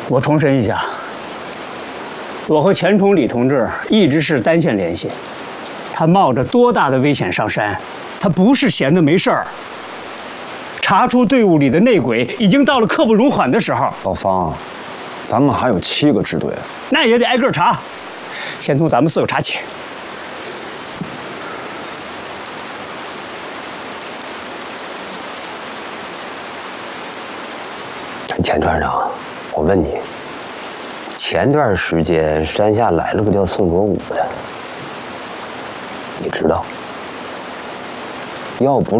我重申一下，我和钱崇礼同志一直是单线联系。他冒着多大的危险上山，他不是闲的没事儿。查出队伍里的内鬼，已经到了刻不容缓的时候。 老方，咱们还有7个支队， 那也得挨个查，先从咱们4个查起。 钱船长，我问你，前段时间山下来了个叫宋卓武的，你知道？要不